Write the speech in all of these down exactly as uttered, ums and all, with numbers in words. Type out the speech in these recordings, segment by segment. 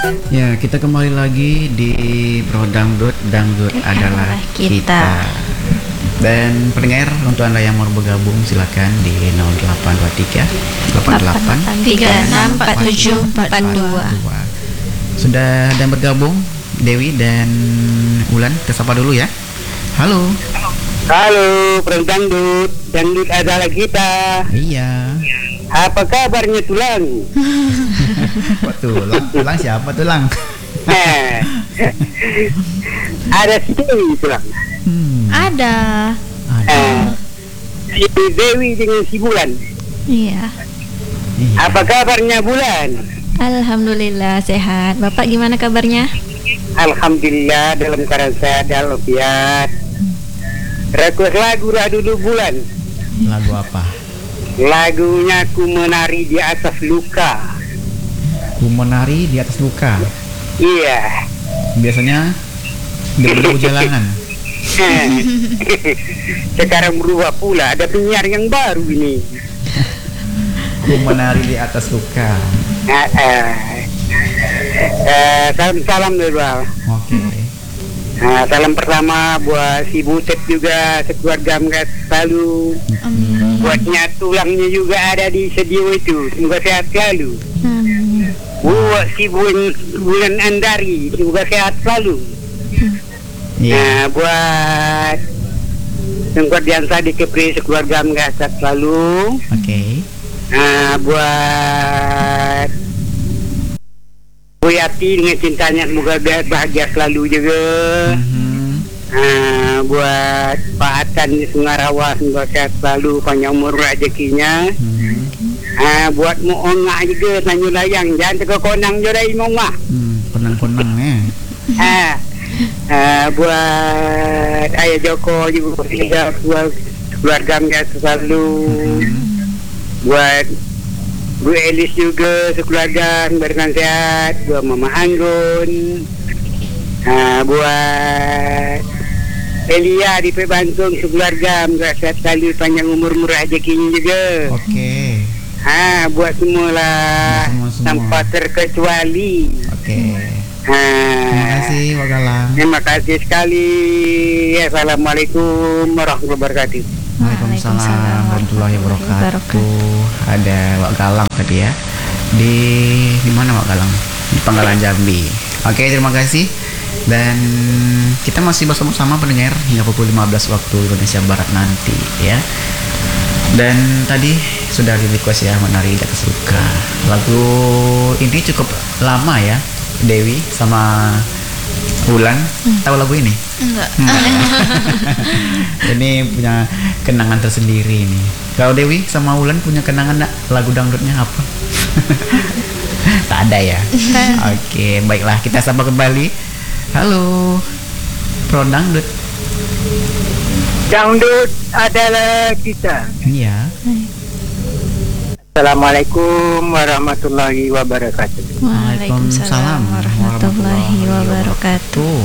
Ya, kita kembali lagi di Pro Dangdut, Dangdut adalah kita. kita. Dan pendengar, untuk Anda yang mau bergabung silakan di nol delapan dua tiga delapan delapan tiga enam empat tujuh empat dua. Sudah dan bergabung Dewi dan Ulan, kita sapa dulu ya. Halo. Halo, Pro Dangdut, Dangdut adalah kita. Iya. Apa kabarnya Tulang? Kok Tulang? Tulang siapa Tulang? Ada si Dewi Tulang. Hmm. Ada. Ada. Si Dewi dengan si Bulan. Iya. Iya. Apa kabarnya Bulan? Alhamdulillah sehat. Bapak gimana kabarnya? Alhamdulillah dalam keadaan sehat dan walafiat. Request lagu lah dulu Bulan. Lagu apa? Lagunya Ku Menari di Atas Luka. Ku Menari di Atas Luka. Iya. Biasanya debu jalanan. Sekarang berubah pula, ada penyiar yang baru ini. Ku Menari di Atas Luka. Uh, uh, uh, salam salam dulu. Oke. Okay. Nah, salam pertama buat si Butet juga, sekeluarga mereka selalu. Amin. Buatnya Tulangnya juga ada di studio itu, semoga sehat selalu. Amin. Buat si Bulan, Bulan Andari, semoga sehat selalu. Iya. Nah, buat tempat Diansa di Kepri, sekeluarga mereka sehat selalu. Oke. Okay. Nah, buat Bu Yati dengan cintanya semoga bahagia selalu juga. Mm-hmm. Nah, buat Pak Atan di Sungarawa semoga sehat selalu, panjang umur rezekinya. Mm-hmm. Nah, buat Mu'ongah juga Nanyu Layang, jangan terkonang juga Mu'ongah. Hmm, konang-konang ya. Ah, ah, buat Ayah Joko juga, buat keluarga mereka selalu. Mm-hmm. Buat Bu Elis juga sekeluarga berikan sehat. Buat Mama Anggun. Ha, buat Elia di Pebantung sekeluarga mereka sehat selalu, panjang umur murah rezekinya juga. Oke. Okay. Ha, buat semualah Semua-semua. tanpa terkecuali. Oke. Okay. Ha, Terima kasih Pak Galang. Terima kasih sekali. Assalamualaikum warahmatullahi wabarakatuh. Waalaikumsalam warahmatullahi wabarakatuh. Ada Wak Galang tadi ya. Di di mana Wak Galang? Di Pangkalan Jambi. Oke, terima kasih. Dan kita masih bersama-sama pendengar hingga pukul lima belas waktu Indonesia Barat nanti ya. Dan tadi sudah di request ya, Menari di Atas Luka. Lagu ini cukup lama ya, Dewi sama Bulan. Hmm. Tahu lagu ini? Enggak. Ini punya kenangan tersendiri nih. Kalau Dewi sama Wulan punya kenangan enggak? Lagu dangdutnya apa? Tak ada ya. Oke, baiklah kita sapa kembali. Halo, Pro Dangdut. Dangdut adalah kita. Iya. Assalamualaikum warahmatullahi wabarakatuh. Waalaikumsalam warahmatullahi wabarakatuh.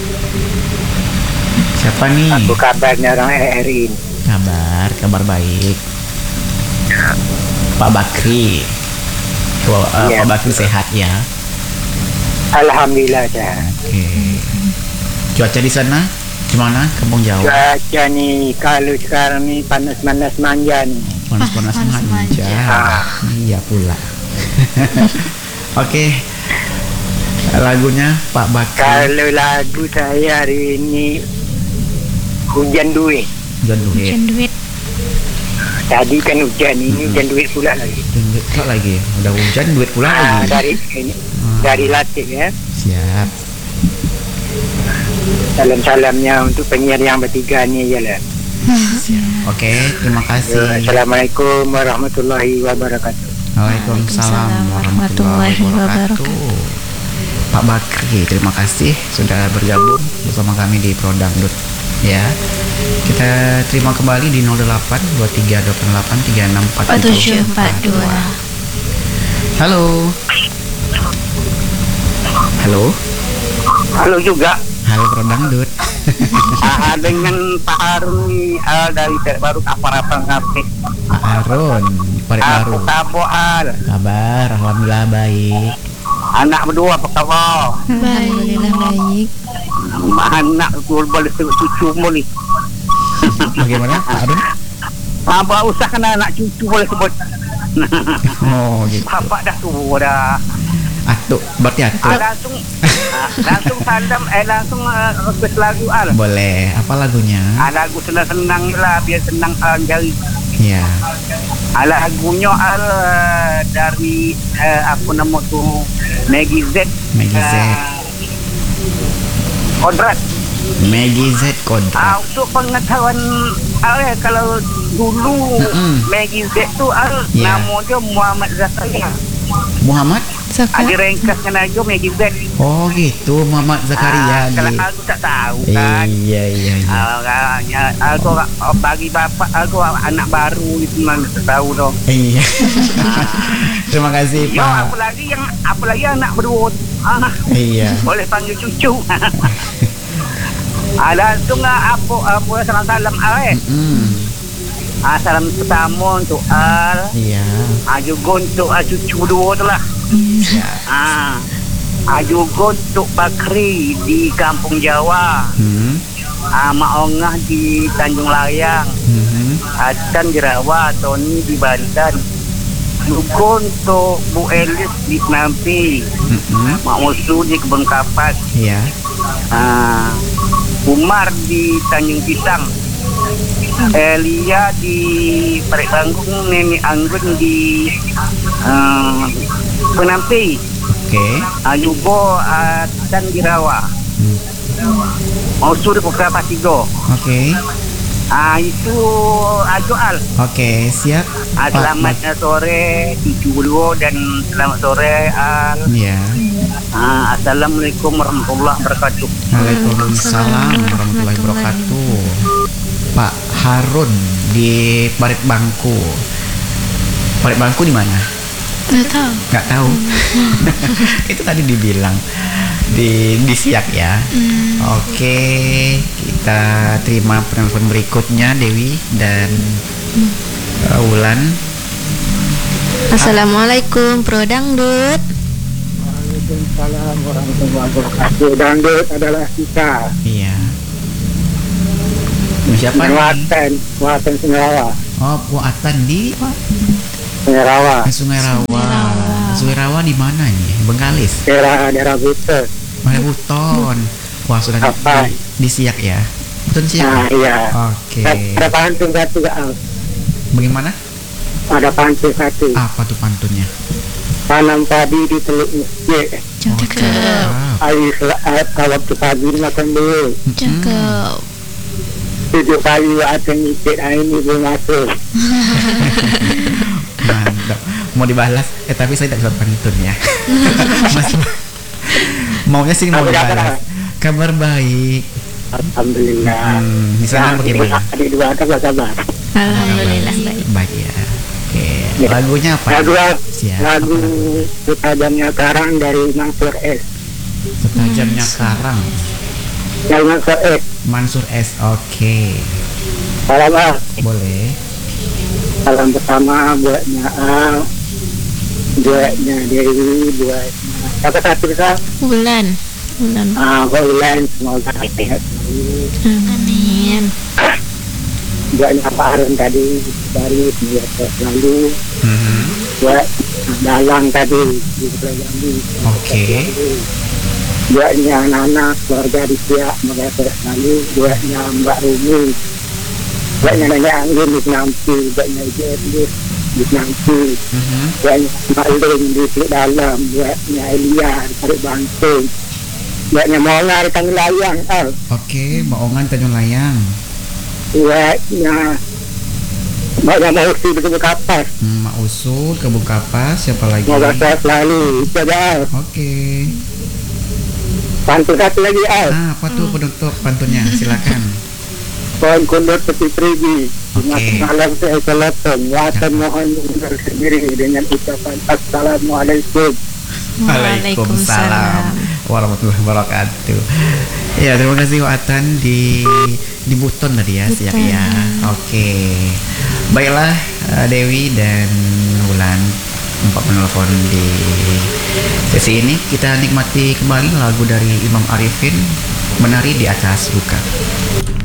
Siapa nih? Aku kabarnya orang R I ini. Kabar, kabar baik. Pak Bakri. Wow, uh, ya. Pak Bakri sehat ya. Alhamdulillah sehat. Oke. Cuaca di sana gimana? Kampung Jawa. Cuaca nih kalau sekarang nih panas-panas manja nih. Panas-panas Panas manja. Ah. Iya pula. Oke. Lagunya Pak Bakri. Kalau lagu saya hari ini Hujan Duit. Hujan duit. Hujan duit. Tadi kan hujan, ini Hmm. hujan duit pula lagi. Hujan duit pula lagi. Udah hujan duit pula Ah, lagi. dari ini, Ah. dari Latif ya. Siap. Salam-salamnya untuk penyiar yang bertiga ni ya lah. Siap. Oke, terima kasih. Assalamualaikum warahmatullahi wabarakatuh. Waalaikumsalam warahmatullahi wabarakatuh. Pak Bakri, terima kasih sudah bergabung bersama kami di Pro Dangdut. Ya, kita terima kembali di nol delapan dua tiga delapan delapan tiga enam empat tujuh empat dua. Halo. Halo. Halo juga. Halo Pro Dangdut. Ah, dengan Pak Harun uh, dari Baru apa-apa ngapain? Pak Harun, Parit Baru. Aku Tabo Al. Kabar, alhamdulillah baik. Anak berdua apa khabar? Alhamdulillah baik. Anak tu boleh tengok cucu boleh. Bagaimana Pak Arun? Apa usah kena anak cucu boleh sebut. Oh gitu. Bapak dah tua dah. Atuk, berarti atuk. Ah, langsung ah, langsung salam eh langsung uh, request lagu al. Boleh. Apa lagunya? Ah, lagu senang-senang lah biar senang al jari. Iya. Ah, lagunya al uh, dari uh, apa nama tu Maggie Z. Maggie Z. Uh, Kodrat. Maggie Z Kodrat. Ah, untuk pengetahuan al eh, kalau dulu Mm-mm. Maggie Z tu al Ya. nama dia Muhammad Zakaria. Muhammad? Saka. Ada ringkaskan aja Maggie Z. Oh gitu, Muhammad Zakaria. Ah, kalau di- aku tak tahu kan. Iya iya iya. Agaknya aku oh, bagi bapak aku anak baru itu memang tahu dong. Iya. Terima kasih Yo, Pak. apalagi yang apalagi anak berdua. Ah, Iya. boleh panggil cucu. Ah, langsung ah, apa apa salam-salam ah, eh. Mm. Ah, salam pertama untuk Al. Iya. Ah, juga untuk ah, cucu dua tu lah. Ya. Ah. Ah, juga untuk Bakri di Kampung Jawa. Hmm. Ah, Mak Ongah di Tanjung Layang. Hmm. Hasan di Rawa, Tony di Banten. Juga untuk Bu Elis di Senampi. Hmm. Mak Musu di Kebun Kapas. Iya. Ah, Umar di Tanjung Pisang. Elia di Parik Banggung, Nenek Anggun di uh, Penampi. Oke. Ah, juga uh, dan di Rawa. Hmm. Mau suruh buka Pasigo. Oke. Ah, itu Ajo Al. Oke, siap. Ah, Pak. selamat sore tujuh puluh dan selamat sore Al. Iya. Ah, Assalamualaikum warahmatullahi wabarakatuh. Waalaikumsalam warahmatullahi wabarakatuh. Pak Harun di Parit Bangku. Parit Bangku di mana? Nggak tahu. Nggak tahu. Itu tadi dibilang di di Siak ya. Oke, kita terima penelpon berikutnya Dewi dan uh, Wulan. Assalamualaikum Pro Dangdut. Waalaikumsalam warahmatullahi wabarakatuh. Dangdut adalah kita. Iya. Siapa nih? Waten, Waten Sengarawa. Oh, Puatan di Sengarawa. Sungai Rawa. Sungai Rawa. Sungai Rawa di mana nih? Bengkalis. Daerah daerah Butet. Mana Buton? Wah, sudah di, Apa? di, di Siak ya. Buton Siak. Nah, iya. Oke. Ada pantun satu Al. Bagaimana? Ada pantun satu. Apa tuh pantunnya? Tanam padi di teluk masjid. Cakep. Air selaat kalau pagi makan dulu. Cakep. Tujuh kali ada nyicit air ini belum masuk. Mantap. Mau dibalas? Eh tapi saya tak bisa pantun ya. Mas, maunya sih mau Apa kabar? dibalas. Kabar baik. Alhamdulillah. Hmm, di sana bagaimana? Ada dua ada kabar. Alhamdulillah baik. Baik ya. Oke. Ya. Lagunya apa? Lagu Siap. lagu Apa? Setajamnya Karang dari Mansur S. Setajamnya Karang. Dari Mansur S. Mansur S. Oke. Salam Al. Boleh. Salam pertama buatnya Al, buatnya Dewi, buatnya apa satu kita? Bulan. Bulan. Ah, bulan semoga sehat selalu. Amin. Buatnya Pak Arun tadi dari semoga selalu. Mhm. Buat Dalang tadi di Pulau Jambi. Oke. Buatnya anak-anak keluarga di Siak semoga sehat selalu. Buatnya Mbak Rumi. Buatnya Nenek Anggun di Senampi. Buatnya Ijat di Senampi. Mhm. Buatnya Maling di Teluk Dalam. Buatnya Elia di Parik Bangkung. Buatnya Mola di Tanjung Layang. Al. Oke, Maongan Tanjung Layang. Buatnya Buatnya Mausi di Kebun Kapas. Hmm, Mak Usul, Kebun Kapas, siapa lagi? Semoga sehat selalu. Itu aja Al. Oke. Pantun satu lagi Al. Ah, apa tuh penutup pantunnya? Silakan. Pohon kundut peti perigi. Oke. Malam saya selatan. Watan mohon undur sendiri dengan ucapan Assalamualaikum. Waalaikumsalam warahmatullahi wabarakatuh. Ya, terima kasih Watan di di Buton tadi ya, siap Buton. ya. Oke. Baiklah eh, Dewi dan Wulan. empat penelpon di sesi ini. Kita nikmati kembali lagu dari Imam Arifin, Menari di Atas Luka.